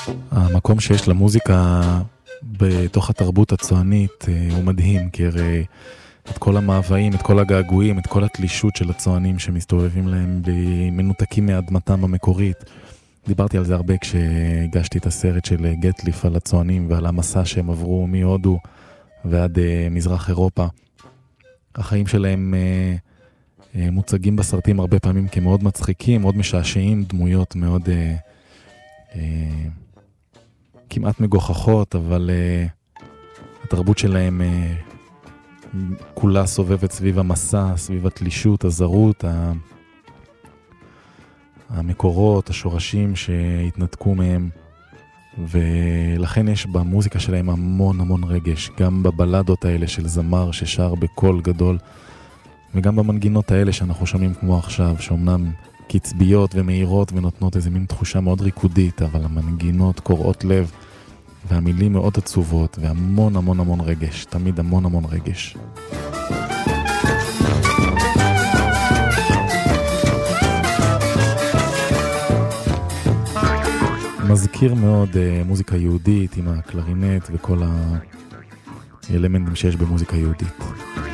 המקום שיש למוזיקה בתוך התרבות הצוענית הוא מדהים, כי הרי את כל המאוויים, את כל הגעגועים, את כל התלישות של הצוענים שמסתובבים להם במנותקים מאדמתם המקורית. דיברתי על זה הרבה כשהגשתי את הסרט של גטליף על הצוענים ועל המסע שהם עברו מהודו ועד מזרח אירופה. החיים שלהם מוצגים בסרטים הרבה פעמים כמאוד מצחיקים, מאוד משעשעים, דמויות מאוד כמעט מגוחכות, אבל התרבות שלהם כולה סובבת סביב המסע, סביב התלישות, הזרות, המקורות, השורשים שהתנתקו מהם, ולכן יש במוזיקה שלהם המון המון רגש, גם בבלדות האלה של זמר ששר בקול גדול, וגם במנגינות האלה שאנחנו שומעים כמו עכשיו, שאומנם קצביות ומהירות ונותנות איזה מין תחושה מאוד ריקודית, אבל המנגינות קוראות לב, והמילים מאוד עצובות, והמון המון המון רגש, תמיד המון המון רגש. מזכיר מאוד מוזיקה יהודית עם הקלרינט וכל האלמנטים שיש במוזיקה יהודית.